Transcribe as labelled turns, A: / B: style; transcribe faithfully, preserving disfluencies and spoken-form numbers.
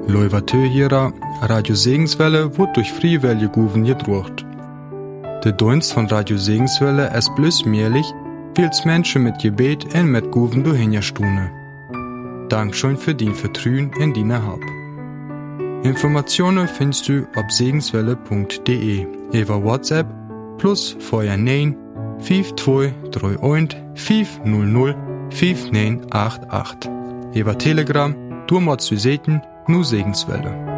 A: Leuvatö hierer, Radio Segenswelle wird durch Friewelle Guven gedruckt. Der Dienst von Radio Segenswelle ist bloß möglich, weil's Menschen mit Gebet und mit Guven durchhinjastune. Dankeschön für dein Vertrauen in deine Hab. Informationen findest du auf segenswelle punkt de über WhatsApp plus vorher neun fünf zwei drei eins fünf null null fünf neun acht acht. Über Telegram, du mal zu sehen, nur Segenswelle.